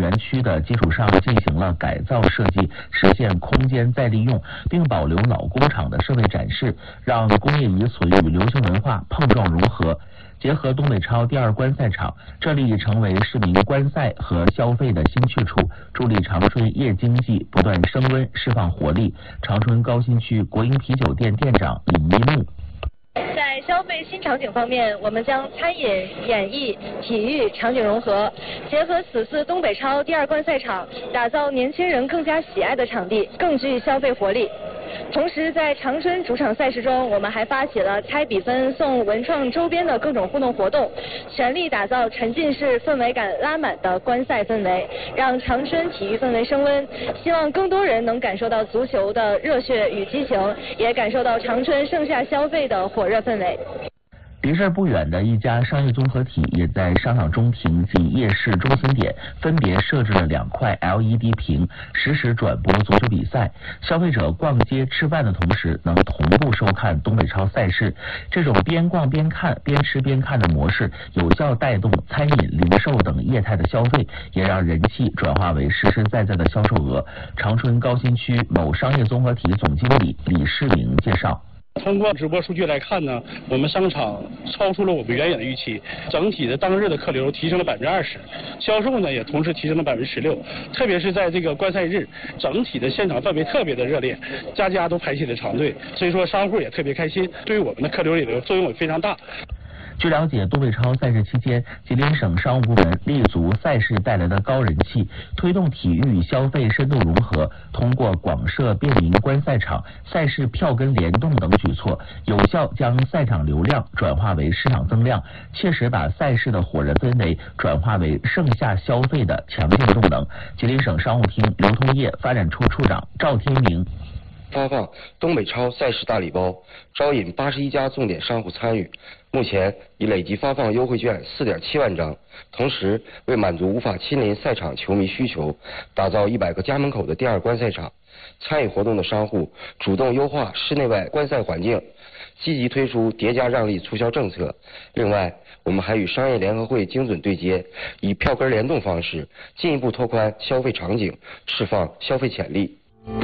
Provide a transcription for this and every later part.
园区的基础上进行了改造设计，实现空间再利用，并保留老工厂的设备展示，让工业遗存与流行文化碰撞融合。结合东北超第2观赛场，这里成为市民观赛和消费的新去处，助力长春夜经济不断升温，释放活力。长春高新区国营啤酒店店长李一木。 在消费新场景方面，我们将餐饮、演艺、体育场景融合，结合此次东北超第2观赛场，打造年轻人更加喜爱的场地，更具消费活力。同时，在长春主场赛事中，我们还发起了猜比分送文创周边的各种互动活动，全力打造沉浸式氛围感拉满的观赛氛围，让长春体育氛围升温。希望更多人能感受到足球的热血与激情，也感受到长春盛夏消费的火热氛围。 离这儿不远的一家商业综合体也在商场中庭及夜市中心点分别设置了2块 LED 屏，实时转播足球比赛。消费者逛街吃饭的同时，能同步收看东北超赛事。这种边逛边看、边吃边看的模式，有效带动餐饮、零售等业态的消费，也让人气转化为实实在在的销售额。长春高新区某商业综合体总经理李世明介绍。 通过直播数据来看呢，我们商场超出了我们原有的预期，整体的当日的客流提升了20%，销售呢也同时提升了16%。特别是在这个观赛日，整体的现场氛围特别的热烈，家家都排起了长队，所以说商户也特别开心，对于我们的客流引流作用也非常大。 据了解，东北超赛事期间，吉林省商务部门立足赛事带来的高人气，推动体育与消费深度融合，通过广设便民观赛场、赛事票根联动等举措，有效将赛场流量转化为市场增量，切实把赛事的火热氛围转化为盛夏消费的强劲动能。吉林省商务厅流通业发展处处长赵天明。 发放东北超赛事大礼包，招引81家重点商户参与，目前已累计发放优惠券4.7万张。同时，为满足无法亲临赛场球迷需求，打造100个家门口的第2观赛场。参与活动的商户主动优化室内外观赛环境，积极推出叠加让利促销政策。另外，我们还与商业联合会精准对接，以票根联动方式进一步拓宽消费场景，释放消费潜力。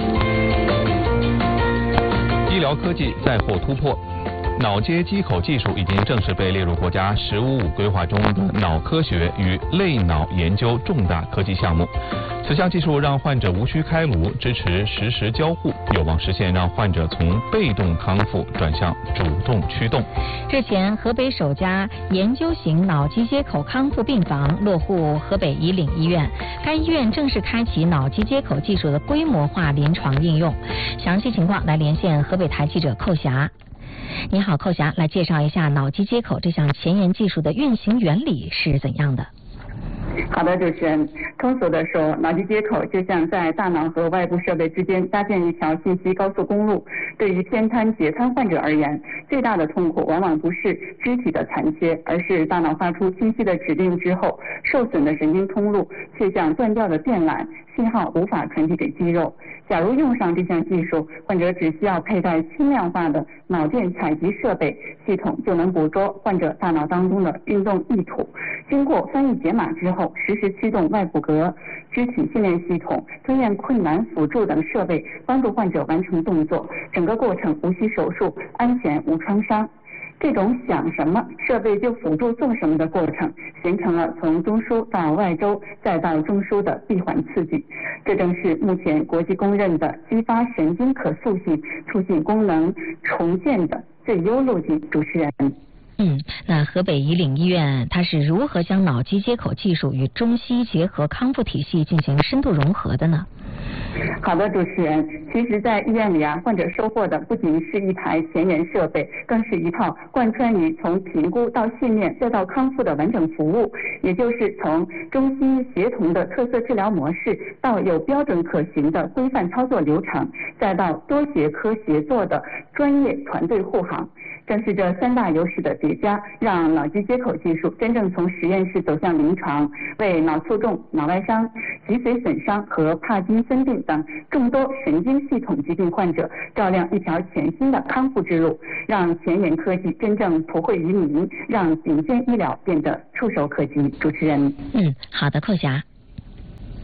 医疗科技再获突破，脑接接口技术已经正式被列入国家“十五五”规划中的脑科学与类脑研究重大科技项目。此项技术让患者无需开颅，支持实时交互，有望实现让患者从被动康复转向主动驱动。 日前，河北首家研究型脑机接口康复病房落户河北夷岭医院，该医院正式开启脑机接口技术的规模化临床应用。详细情况来连线河北台记者寇霞。你好，寇霞，来介绍一下脑机接口这项前沿技术的运行原理是怎样的？ 好的，主持人。通俗的说，脑机接口就像在大脑和外部设备之间搭建一条信息高速公路。对于偏瘫、截瘫患者而言，最大的痛苦往往不是肢体的残缺，而是大脑发出清晰的指令之后，受损的神经通路却像断掉的电缆，信号无法传递给肌肉。假如用上这项技术，患者只需要佩戴轻量化的脑电采集设备，系统就能捕捉患者大脑当中的运动意图，经过翻译解码之后，实时驱动外骨骼、肢体训练系统、吞咽困难辅助等设备，帮助患者完成动作，整个过程无需手术，安全无创伤。这种想什么设备就辅助做什么的过程，形成了从中枢到外周再到中枢的闭环刺激。这正是目前国际公认的激发神经可塑性、促进功能重建的最优路径。主持人。 那河北夷岭医院它是如何将脑机接口技术与中西结合康复体系进行深度融合的呢？ 好的，主持人。其实在医院里患者收获的不仅是一台前沿设备，更是一套贯穿于从评估到训练再到康复的完整服务，也就是从中西协同的特色治疗模式，到有标准可行的规范操作流程，再到多学科协作的专业团队护航。正是这3大优势的叠加，让脑机接口技术真正从实验室走向临床，为脑卒中、脑外伤、脊髓损伤和帕金森病等众多神经系统疾病患者照亮一条全新的康复之路，让前沿科技真正普惠于民，让顶尖医疗变得触手可及。主持人。 好的，寇霞。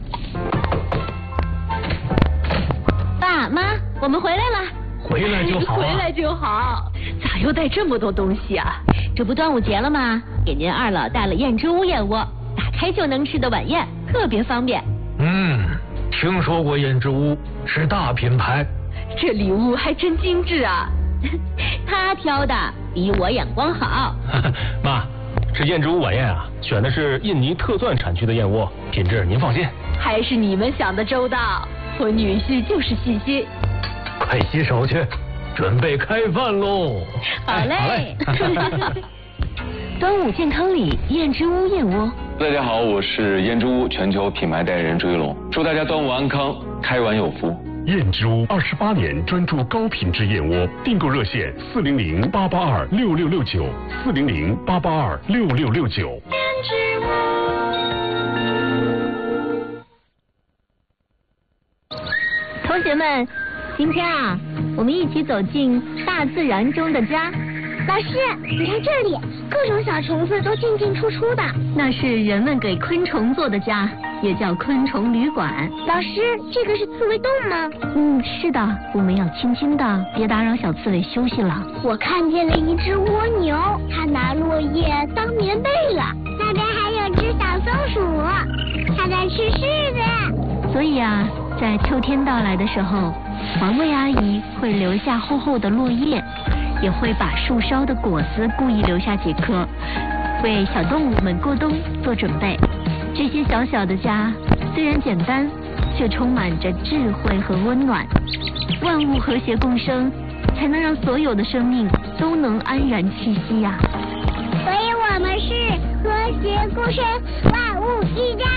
妈，我们回来了。 回来就好啊。 回来就好。咋又带这么多东西啊？这不端午节了吗？给您二老带了燕之屋燕窝，打开就能吃的晚宴，特别方便。 听说过燕之屋，是大品牌。 这礼物还真精致啊！他挑的比我眼光好。 妈，这燕之屋晚宴啊，选的是印尼特钻产区的燕窝，品质您放心。 还是你们想的周到，我女婿就是细心。 快洗手去，准备开饭喽。 好嘞。 端午健康礼，燕之屋燕窝。 大家好，我是燕之屋全球品牌代言人朱一龙，祝大家端午安康，开碗有福。 燕之屋28年专注高品质燕窝，订购热线400-882-6669，400-882-6669。 同学们，今天啊，我们一起走进大自然中的家。 老师，你看这里，各种小虫子都进进出出的。 那是人们给昆虫做的家，也叫昆虫旅馆。 老师，这个是刺猬洞吗？ 是的，我们要轻轻的，别打扰小刺猬休息了。 我看见了一只蜗牛，它拿落叶当棉被了。那边还有只小松鼠，它在吃柿子。 所以啊，在秋天到来的时候，环卫阿姨会留下厚厚的落叶，也会把树梢的果子故意留下几颗，为小动物们过冬做准备。这些小小的家虽然简单，却充满着智慧和温暖。万物和谐共生，才能让所有的生命都能安然栖息呀。 所以我们是和谐共生，万物一家。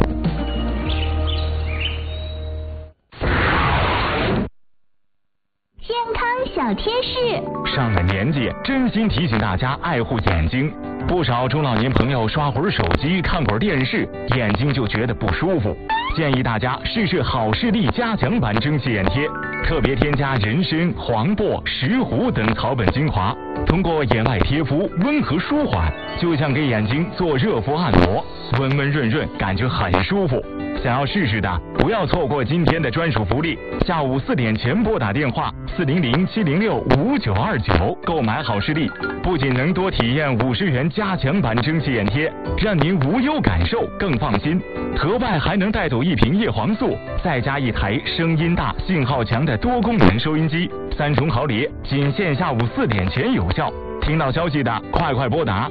健康小贴士。 上了年纪，真心提醒大家爱护眼睛。不少中老年朋友刷会儿手机、看会儿电视，眼睛就觉得不舒服。建议大家试试好视力加强版蒸汽眼贴，特别添加人参、黄柏、石斛等草本精华，通过眼外贴敷，温和舒缓，就像给眼睛做热敷按摩，温温润润，感觉很舒服。想要试试的，不要错过今天的专属福利，下午4点前拨打电话400-706-5929购买好视力，不仅能多体验50元加强版蒸汽眼贴，让您无忧感受，更放心。额外还能带走1瓶叶黄素，再加1台声音大、信号强的多功能收音机，3重好礼，仅限下午4点前有效。听到消息的，快拨打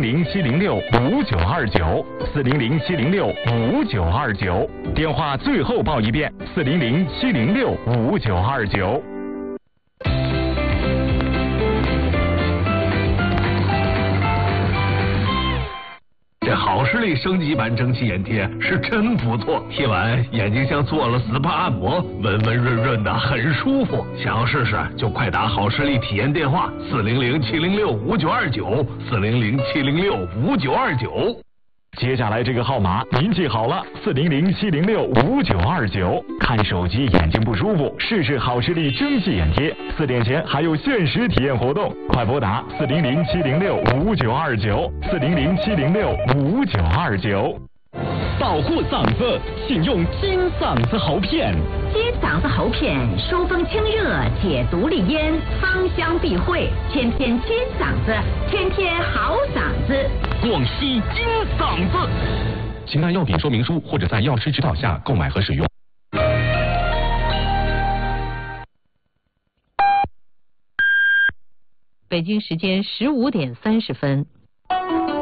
400-706-5929，400-706-5929，电话最后报一遍，400-706-5929。 这好视力升级版蒸汽眼贴是真不错，贴完眼睛像做了 SPA 按摩，温温润润的，很舒服。想要试试就快打好视力体验电话400-706-5929，400-706-5929。 接下来这个号码您记好了，400-706-5929。看手机眼睛不舒服，试试好视力蒸汽眼贴，4点前还有限时体验活动，快拨打400-706-5929，400-706-5929。 保护嗓子，请用金嗓子喉片。 金嗓子喉片疏风清热，解毒利咽，芳香避秽，天天金嗓子，天天好嗓子。 广西金嗓子， 请看药品说明书或者在药师指导下购买和使用。 北京时间15点30分。